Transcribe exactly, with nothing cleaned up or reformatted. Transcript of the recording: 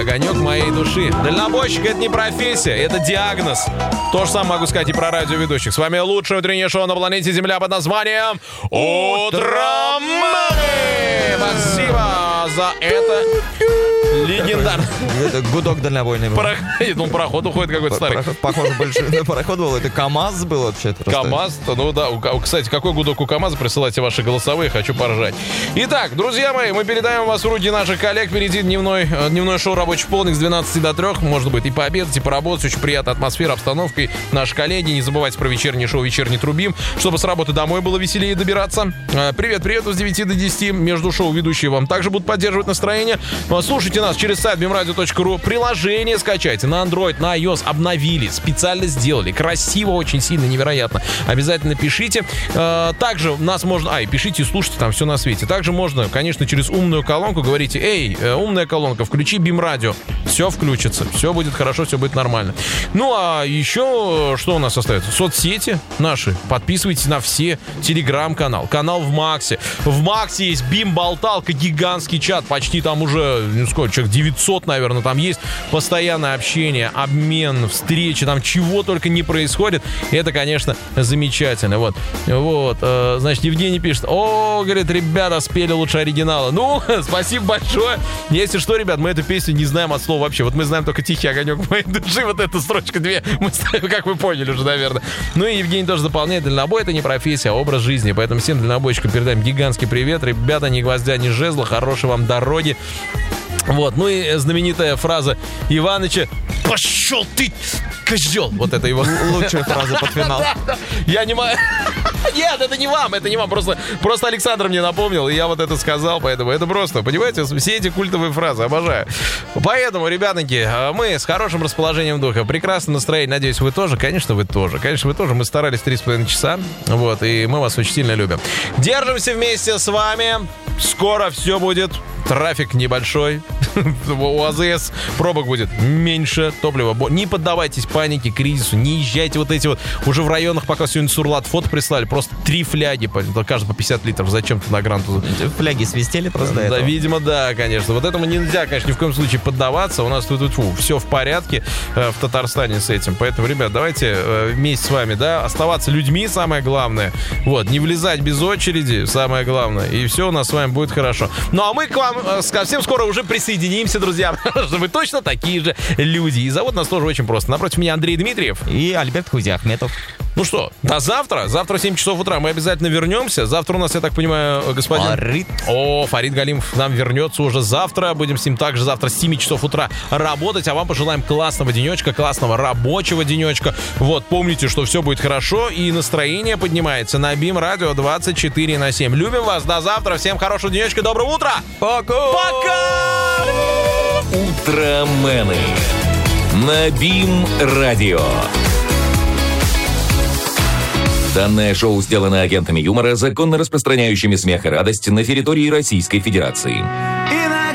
Огонек моей души. Дальнобойщик — это не профессия, это диагноз. То же самое могу сказать и про радиоведущих. С вами лучшее утреннее шоу на планете Земля под названием «Утро Мэни». Спасибо за это. Легендарно. Это гудок дальнобойный был. Пароход, ну, пароход уходит какой-то старый. Пароход, похоже, большой на пароход был. Это КамАЗ был вообще-то. КамАЗ-то, ну да. Кстати, какой гудок у КамАЗа? Присылайте ваши голосовые, хочу поржать. Итак, друзья мои, мы передаем вас в руки наших коллег. Впереди дневной, дневной шоу «Рабочий полдник» с двенадцати до трёх. Может быть, и пообедать, и поработать. Очень приятная атмосфера, обстановка. Наши коллеги. Не забывайте про вечернее шоу «Вечерний трубим», чтобы с работы домой было веселее добираться. Привет, привет, с девяти до десяти. Между шоу ведущие вам также будут поддерживать настроение. Слушайте нас через сайт бимрадио точка ру. Приложение скачайте на Android, на iOS. Обновили, специально сделали. Красиво, очень сильно, невероятно. Обязательно пишите. Также нас можно... А, и пишите, и слушайте, там все на свете. Также можно, конечно, через умную колонку говорите: эй, умная колонка, включи Бимрадио. Все включится, все будет хорошо, все будет нормально. Ну, а еще что у нас остается? Соцсети наши. Подписывайтесь на все. Телеграм-канал, канал в Максе. В Максе есть Бим-болталка, гигантский чат. Почти там уже, ну сколько, человек девятьсот, наверное, там есть постоянное общение, обмен, встречи, там чего только не происходит. Это, конечно, замечательно. Вот, вот, э, значит, Евгений пишет: о, говорит, ребята, спели лучше оригинала. Ну, спасибо большое. Если что, ребят, мы эту песню не знаем от слова вообще. Вот мы знаем только «Тихий огонек моей души», вот эта строчка две, мы ставим, как вы поняли уже, наверное. Ну и Евгений тоже дополняет: дальнобой — это не профессия, а образ жизни. Поэтому всем дальнобойщикам передаем гигантский привет. Ребята, ни гвоздя, ни жезла, хорошей вам дороги. Вот, ну и знаменитая фраза Иваныча: «Пошел ты, козел!» Вот это его лучшая фраза под финал. Я не могу... Нет, это не вам, это не вам. Просто, просто Александр мне напомнил, и я вот это сказал, поэтому это просто, понимаете, все эти культовые фразы обожаю. Поэтому, ребятоньки, мы с хорошим расположением духа, прекрасным настроением, надеюсь, вы тоже, конечно, вы тоже. Конечно, вы тоже, мы старались три с половиной часа, вот, и мы вас очень сильно любим. Держимся вместе с вами, скоро все будет... Трафик небольшой, у АЗС пробок будет меньше, топлива. Не поддавайтесь панике, кризису, не езжайте вот эти вот. Уже в районах, пока сегодня Сурлат фото прислали, просто три фляги, каждый по пятьдесят литров. Зачем-то на гранту. Фляги свистели просто до Да, этого. видимо, да, конечно. Вот этому нельзя, конечно, ни в коем случае поддаваться. У нас тут, тут фу, все в порядке э, в Татарстане с этим. Поэтому, ребят, давайте э, вместе с вами, да, оставаться людьми, самое главное. Вот, не влезать без очереди, самое главное. И все у нас с вами будет хорошо. Ну, а мы к вам совсем скоро уже присоединимся, друзья, потому что вы точно такие же люди. И зовут нас тоже очень просто. Напротив меня Андрей Дмитриев и Альберт Хузиахметов. Ну что, до завтра. Завтра в семь часов утра мы обязательно вернемся. Завтра у нас, я так понимаю, господин... Фарид. О, Фарид Галимов к нам вернется уже завтра. Будем с ним также завтра с семи часов утра работать. А вам пожелаем классного денечка, классного рабочего денечка. Вот, помните, что все будет хорошо. И настроение поднимается на Бим-радио двадцать четыре на семь. Любим вас. До завтра. Всем хорошего денечка. Доброго утра. Пока. Пока! Утромены на Бим-радио. Данное шоу сделано агентами юмора, законно распространяющими смех и радость на территории Российской Федерации.